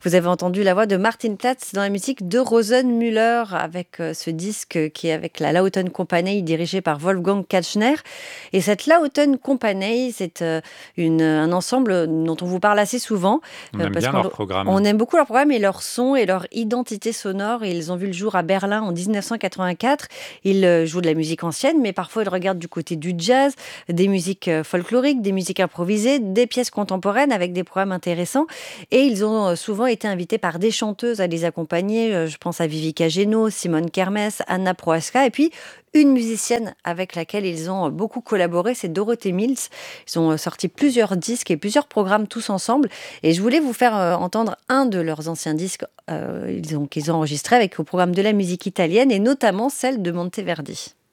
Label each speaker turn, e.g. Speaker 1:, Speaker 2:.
Speaker 1: Vous avez entendu la voix de Martin Platz dans la musique de Rosenmüller avec ce disque qui est avec la Lauten Compagnie dirigée par Wolfgang Katchner. Et cette Lauten Compagnie, c'est un ensemble dont on vous parle assez souvent
Speaker 2: On aime
Speaker 1: parce
Speaker 2: bien
Speaker 1: qu'on
Speaker 2: leur programme.
Speaker 1: on aime beaucoup leur programme et leur son et leur identité sonore. Ils ont vu le jour à Berlin en 1984. Ils jouent de la musique ancienne, mais parfois ils regardent du côté du jazz, des musiques folkloriques, des musiques improvisées, des pièces contemporaines avec des programmes intéressants. Et ils ont souvent été invités par des chanteuses à les accompagner. Je pense à Vivica Geno, Simone Kermes, Anna Prohaska. Et puis, une musicienne avec laquelle ils ont beaucoup collaboré, c'est Dorothée Mills. Ils ont sorti plusieurs disques et plusieurs programmes tous ensemble. Et je voulais vous faire entendre un de leurs anciens disques qu'ils ont enregistré avec au programme de la musique italienne et notamment celle de Monteverdi.